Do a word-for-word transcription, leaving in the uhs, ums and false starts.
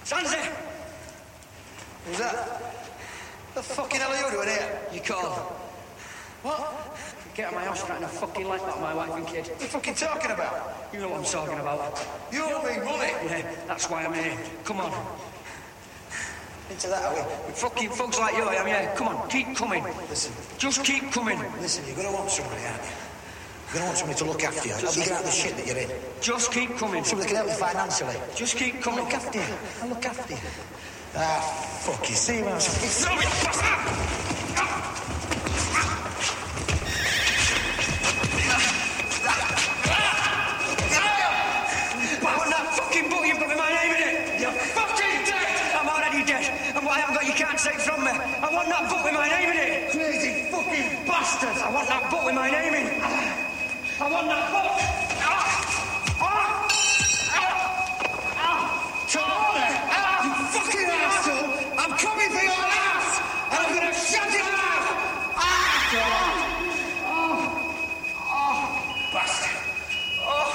Sandy! Who's that? The fucking hell are you doing here? You call. What? Get out of my house right now, fucking like that, my wife and kid. What are you fucking talking about? You know what I'm talking about. You owe me money. Yeah, that's why I'm here. Come on. Into that, are we? Fucking folks like you, I am, yeah. Come on, keep coming. Listen. Just keep coming. Listen, you're gonna want somebody, aren't you? You're gonna want somebody to look after you. Help you get out of the shit that you're in. Just keep coming. Somebody that can help you financially. Just keep I'll coming. look after you. I'll look after you. Ah, fuck you. See you when I'm... No, you bastard! Take from me. I want that book with my name in it. Crazy fucking bastard! I want that book with my name in it. I want that book.